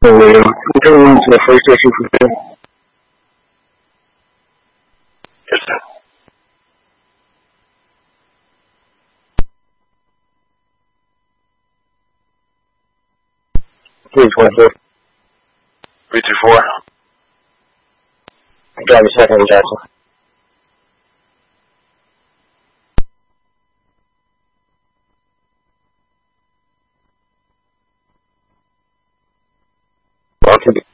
这个问题的回答是不是？可以重复。 54. 这样你下看一下去。OK。